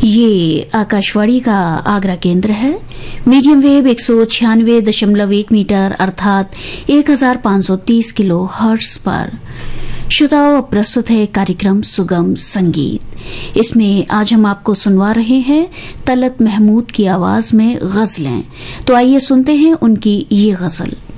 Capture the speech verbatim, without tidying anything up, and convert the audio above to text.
ये आकाशवाणी का आगरा केंद्र है। मीडियम वेव एक सौ छियानवे दशमलव एक मीटर अर्थात एक हजार पांच सौ तीस किलो हर्ट्ज पर। श्रोताओं, अब प्रस्तुत है कार्यक्रम सुगम संगीत। इसमें आज हम आपको सुनवा रहे हैं तलत महमूद की आवाज में गजलें। तो आइए सुनते हैं उनकी ये गजल।